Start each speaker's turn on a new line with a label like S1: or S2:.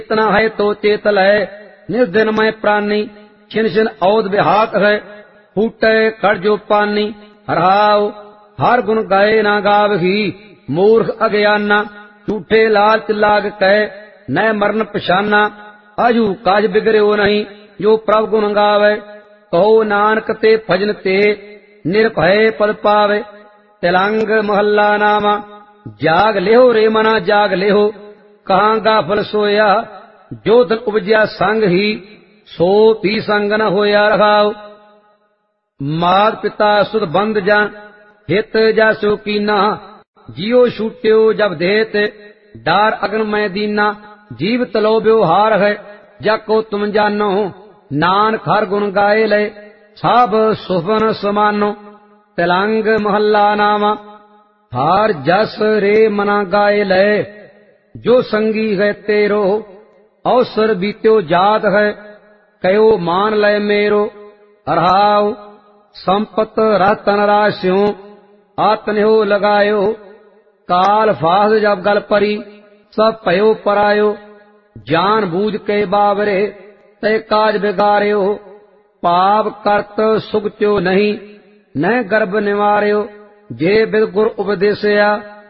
S1: इतना है तो चेत लय निज दिन में प्राणी छिन छिन औद विहात है फूटे कर जो पानी हरहाओ हर गुण गाए ना गावही मूर्ख अज्ञाना झूठे लालच लाग कह न मरण पछाना आजू काज बिगड़ो नहीं जो प्रभ गुण गावे कहो नानक ते भजन ते निर्भय पद पावे। तिलंग महला नामा जाग लेहो रे मना जाग लेहो कहाँ गाफल सोया जो धन उपजया संग ही सो भी संग न होया रखाओ। मात पिता सुध बंद जान हित जासो कीना जियो छूट्यो जब देत डार अग्न में दीना जीव तलो व्यवहार है जाको तुम जानो नानक हर गुण गाए ले सब सुफन समानो। तिलंग महला नामा हार जस रे मना गाए ले जो संगी है तेरो अवसर बीत्यो जात है कयो मान ले मेरो अरहाओ। संपत रतन राशियों आतन हो लगायो काल फास जब गल परी सब भयो परायो जान बूझ के बावरे ते काज बिगाड़ो पाप करत सुगत्यो नहीं न गर्भ निवार्यो जे बिलगुर उपदेशया